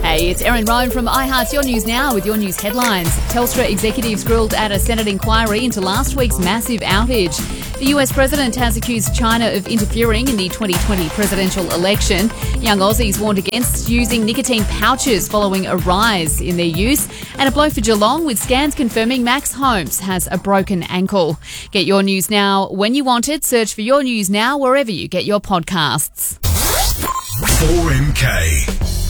Hey, it's Erin Rowan from iHeart Your News Now with your news headlines. Telstra executives grilled at a Senate inquiry into last week's massive outage. The US president has accused China of interfering in the 2020 presidential election. Young Aussies warned against using nicotine pouches following a rise in their use. And a blow for Geelong with scans confirming Max Holmes has a broken ankle. Get your news now when you want it. Search for Your News Now wherever you get your podcasts. 4MK.